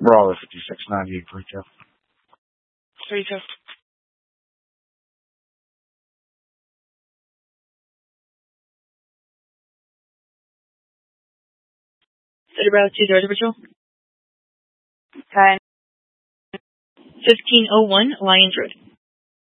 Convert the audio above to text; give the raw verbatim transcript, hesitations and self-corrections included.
Brawler fifty-six ninety-eight Rico. Rico. City Bravo two Georgia Patrol. Time. fifteen oh one Lions Road.